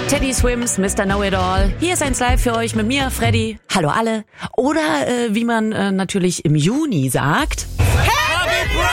Teddy Swims, Mr. Know-It-All. Hier ist 1 Live für euch mit mir, Freddy. Hallo alle. Oder wie man natürlich im Juni sagt... Happy Pride!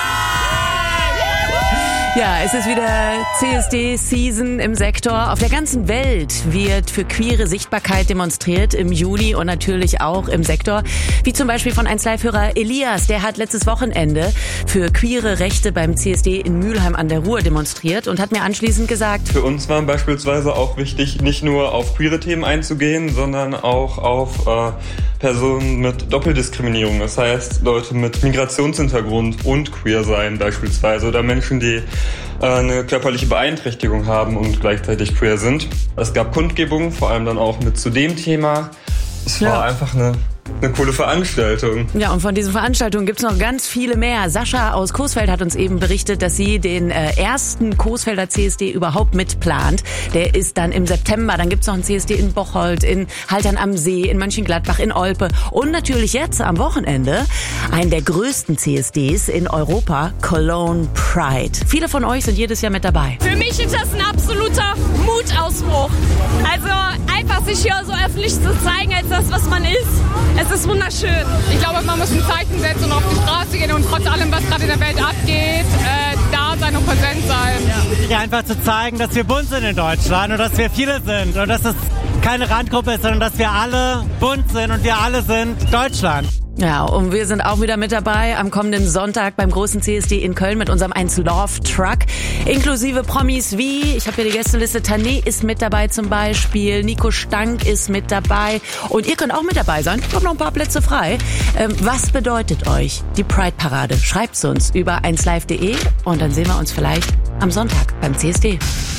Ja, es ist wieder CSD-Season im Sektor. Auf der ganzen Welt wird für queere Sichtbarkeit demonstriert im Juni und natürlich auch im Sektor. Wie zum Beispiel von 1 Live-Hörer Elias, der hat letztes Wochenende für queere Rechte beim CSD in Mülheim an der Ruhr demonstriert und hat mir anschließend gesagt: Für uns war beispielsweise auch wichtig, nicht nur auf queere Themen einzugehen, sondern auch auf Personen mit Doppeldiskriminierung. Das heißt, Leute mit Migrationshintergrund und queer sein beispielsweise oder Menschen, die eine körperliche Beeinträchtigung haben und gleichzeitig queer sind. Es gab Kundgebungen, vor allem dann auch mit zu dem Thema. Es war einfach eine coole Veranstaltung. Ja, und von diesen Veranstaltungen gibt's noch ganz viele mehr. Sascha aus Coesfeld hat uns eben berichtet, dass sie den ersten Coesfelder CSD überhaupt mitplant. Der ist dann im September. Dann gibt's noch einen CSD in Bocholt, in Haltern am See, in Mönchengladbach, in Olpe und natürlich jetzt am Wochenende einen der größten CSDs in Europa, Cologne Pride. Viele von euch sind jedes Jahr mit dabei. Für mich ist das ein absoluter Mutausbruch. Also einfach sich hier so öffentlich zu zeigen als das, was man ist. Es ist wunderschön. Ich glaube, man muss ein Zeichen setzen und auf die Straße gehen und trotz allem, was gerade in der Welt abgeht, da sein und präsent sein. Ja. Einfach zu zeigen, dass wir bunt sind in Deutschland und dass wir viele sind und dass es keine Randgruppe ist, sondern dass wir alle bunt sind und wir alle sind Deutschland. Ja, und wir sind auch wieder mit dabei am kommenden Sonntag beim großen CSD in Köln mit unserem 1 Love Truck. Inklusive Promis wie, ich habe hier die Gästeliste, Tané ist mit dabei zum Beispiel, Nico Stank ist mit dabei und ihr könnt auch mit dabei sein. Ich habe noch ein paar Plätze frei. Was bedeutet euch die Pride-Parade? Schreibt's uns über 1live.de und dann sehen wir uns vielleicht am Sonntag beim CSD.